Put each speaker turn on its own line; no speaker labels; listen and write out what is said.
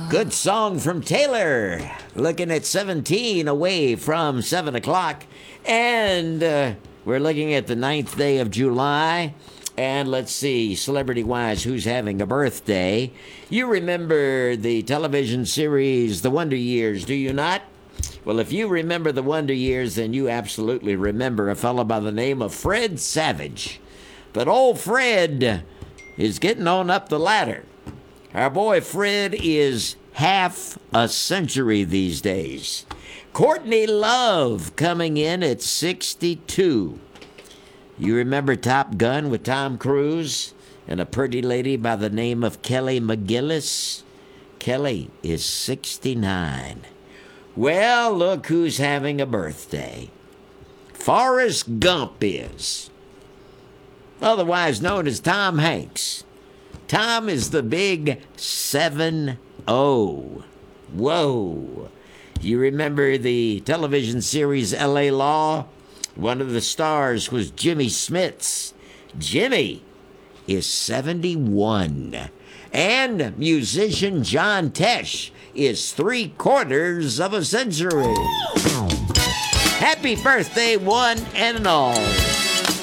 Good song from Taylor. Looking at 17 away from 7 o'clock. And we're looking at the 9th day of July. And let's see, celebrity-wise, who's having a birthday. You remember the television series The Wonder Years, do you not? Well, if you remember The Wonder Years, then you absolutely remember a fellow by the name of Fred Savage. But old Fred is getting on up the ladder. Our boy Fred is half a century these days. Courtney Love coming in at 62. You remember Top Gun with Tom Cruise and a pretty lady by the name of Kelly McGillis? Kelly is 69. Well, look who's having a birthday. Forrest Gump is. Otherwise known as Tom Hanks. Tom is the big 7-0. Whoa. You remember the television series L.A. Law? One of the stars was Jimmy Smits. Jimmy is 71. And musician John Tesh is 3/4 of a century. Happy birthday, one and all.